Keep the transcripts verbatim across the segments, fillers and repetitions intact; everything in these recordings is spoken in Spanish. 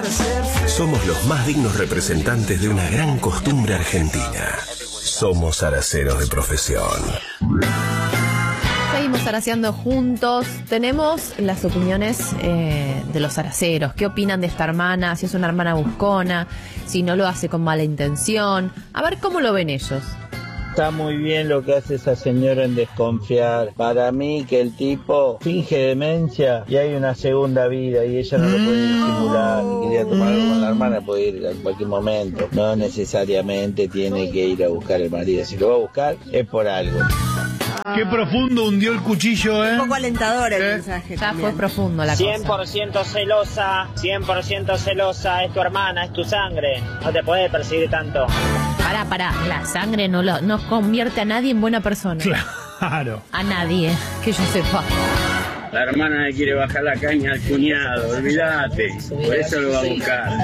Somos los más dignos representantes de una gran costumbre argentina. Somos araceros de profesión. Seguimos araceando juntos. Tenemos las opiniones eh, de los araceros. ¿Qué opinan de esta hermana? Si es una hermana buscona, si no lo hace con mala intención. A ver cómo lo ven ellos. Está muy bien lo que hace esa señora en desconfiar. Para mí que el tipo finge demencia y hay una segunda vida y ella no lo puede disimular. Y quería tomar algo con la hermana, puede ir en cualquier momento. No necesariamente tiene que ir a buscar el marido. Si lo va a buscar es por algo. Qué profundo hundió el cuchillo, ¿eh? Un poco alentador el ¿Eh? mensaje. Ya también. fue profundo la cien cosa. por ciento celosa, cien por ciento celosa, es tu hermana, es tu sangre, no te puede perseguir tanto. Pará, pará, la sangre no, lo, no convierte a nadie en buena persona. Claro. A nadie, que yo sepa. La hermana le quiere bajar la caña al cuñado, olvídate, por eso lo va a buscar.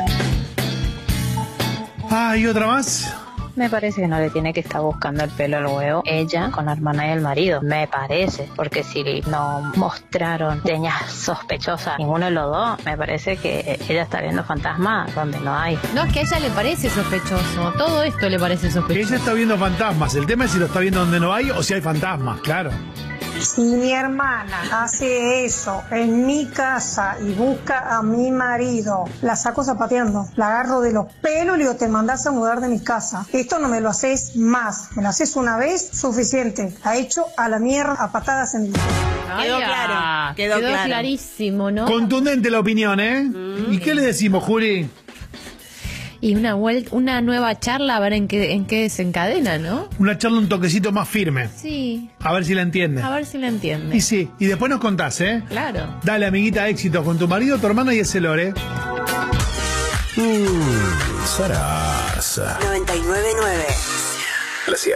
Ah, ¿y otra más? Me parece que no le tiene que estar buscando el pelo al huevo ella con la hermana y el marido, me parece, porque si no mostraron señas sospechosas ninguno de los dos, me parece que ella está viendo fantasmas donde no hay. No, es que a ella le parece sospechoso, todo esto le parece Que sospechoso. ella está viendo fantasmas. El tema es si lo está viendo donde no hay o si hay fantasmas, claro. Si mi hermana hace eso en mi casa y busca a mi marido, la saco zapateando, la agarro de los pelos y le digo, te mandás a mudar de mi casa. Esto no me lo haces más, me lo haces una vez, suficiente. La echo a la mierda a patadas en el... Quedó Ay, claro, ah, quedó quedó claro. clarísimo, ¿no? Contundente la opinión, ¿eh? Mm. ¿Y qué le decimos, Juli? Y una vuelta, una nueva charla, a ver en qué, en qué desencadena, ¿no? Una charla un toquecito más firme. Sí. A ver si la entiende. A ver si la entiende. Y sí, y después nos contás, ¿eh? Claro. Dale, amiguita, éxito con tu marido, tu hermana y ese lore. Mmm, Sarasa. noventa y nueve punto nueve. La cien.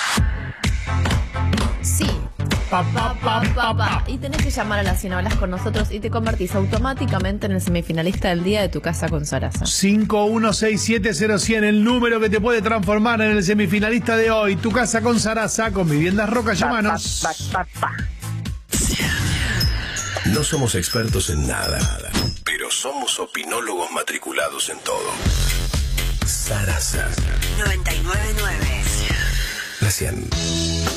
Sí. Pa, pa, pa, pa, pa. Y tenés que llamar a la cien, hablas con nosotros y te convertís automáticamente en el semifinalista del día de Tu Casa con Sarasa. cinco uno seis siete cero cien, el número que te puede transformar en el semifinalista de hoy. Tu Casa con Sarasa, con Viviendas Roca, llámanos. Pa, pa, pa, pa. No somos expertos en nada, pero somos opinólogos matriculados en todo. Sarasa. noventa y nueve punto nueve. La cien.